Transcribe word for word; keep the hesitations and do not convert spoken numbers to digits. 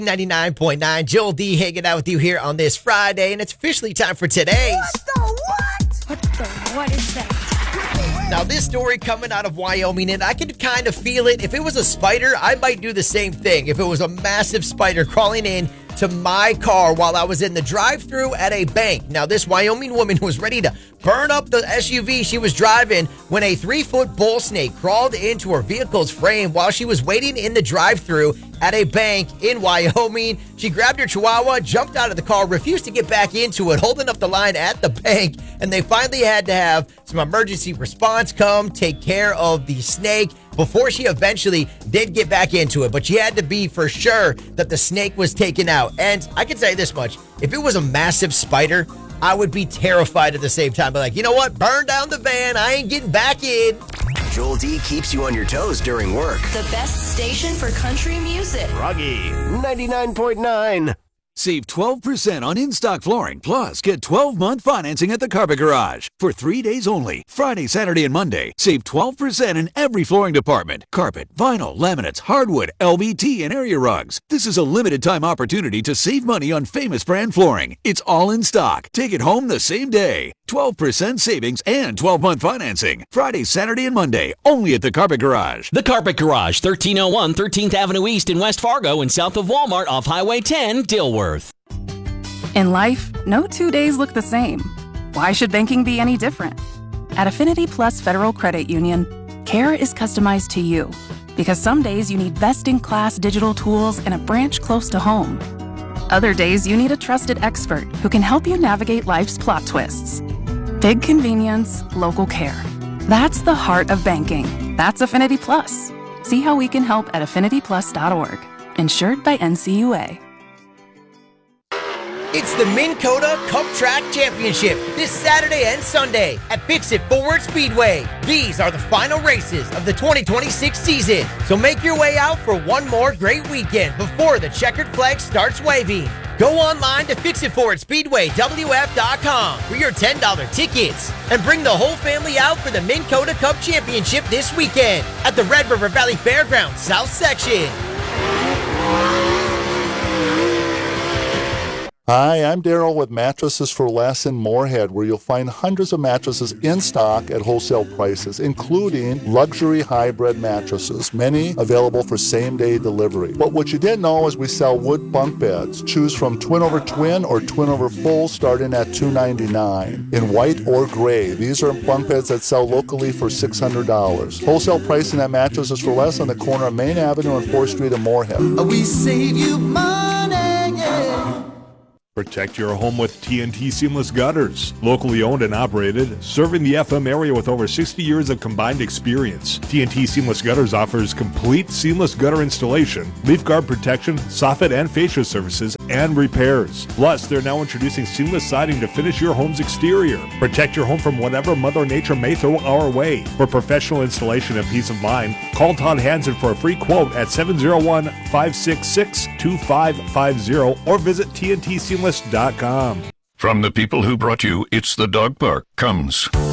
ninety-nine point nine, Joel D hanging out with you here on this Friday, and it's officially time for today's. What the what? What the what is that? Now, this story coming out of Wyoming, and I can kind of feel it. If it was a spider, I might do the same thing. If it was a massive spider crawling in to my car while I was in the drive-thru at a bank. Now, this Wyoming woman was ready to burn up the S U V she was driving when a three-foot bull snake crawled into her vehicle's frame while she was waiting in the drive-thru at a bank in Wyoming. She grabbed her chihuahua, jumped out of the car, refused to get back into it, holding up the line at the bank, and they finally had to have some emergency response come take care of the snake before she eventually did get back into it. But she had to be for sure that the snake was taken out. And I can say this much, if it was a massive spider, I would be terrified at the same time. But like, you know what? Burn down the van. I ain't getting back in. Joel D keeps you on your toes during work. The best station for country music. Froggy ninety-nine point nine. Save twelve percent on in-stock flooring, plus get twelve-month financing at the Carpet Garage. For three days only, Friday, Saturday, and Monday, save twelve percent in every flooring department. Carpet, vinyl, laminates, hardwood, L V T, and area rugs. This is a limited-time opportunity to save money on famous brand flooring. It's all in stock. Take it home the same day. twelve percent savings and twelve-month financing. Friday, Saturday, and Monday, only at the Carpet Garage. The Carpet Garage, thirteen oh one thirteenth Avenue East in West Fargo and south of Walmart off Highway ten, Dilworth. In life, no two days look the same. Why should banking be any different? At Affinity Plus Federal Credit Union, care is customized to you because some days you need best-in-class digital tools and a branch close to home. Other days you need a trusted expert who can help you navigate life's plot twists. Big convenience, local care. That's the heart of banking. That's Affinity Plus. See how we can help at affinity plus dot org. Insured by N C U A. It's the Minn Kota Cup Track Championship this Saturday and Sunday at Fix-It Forward Speedway. These are the final races of the twenty twenty-six season, so make your way out for one more great weekend before the checkered flag starts waving. Go online to fix it forward speedway W F dot com for your ten dollars tickets and bring the whole family out for the Minn Kota Cup Championship this weekend at the Red River Valley Fairgrounds South Section. Hi, I'm Daryl with Mattresses for Less in Moorhead, where you'll find hundreds of mattresses in stock at wholesale prices, including luxury hybrid mattresses, many available for same-day delivery. But what you didn't know is we sell wood bunk beds. Choose from twin over twin or twin over full, starting at two ninety-nine in white or gray. These are bunk beds that sell locally for six hundred dollars. Wholesale pricing at Mattresses for Less on the corner of Main Avenue and fourth Street in Moorhead. We save you money, yeah. Protect your home with T N T Seamless Gutters. Locally owned and operated, serving the F M area with over sixty years of combined experience. T N T Seamless Gutters offers complete seamless gutter installation, leaf guard protection, soffit and fascia services, and repairs. Plus, they're now introducing seamless siding to finish your home's exterior. Protect your home from whatever Mother Nature may throw our way. For professional installation and peace of mind, call Todd Hansen for a free quote at seven oh one, five six six, two five five zero or visit T N T Seamless dot com. From the people who brought you It's the Dog Park comes